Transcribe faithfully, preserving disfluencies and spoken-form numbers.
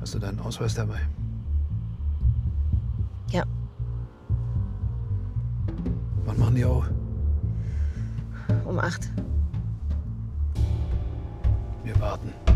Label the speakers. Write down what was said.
Speaker 1: Hast du deinen Ausweis dabei?
Speaker 2: Ja.
Speaker 1: Wann machen die auf?
Speaker 2: Um acht.
Speaker 1: Wir warten.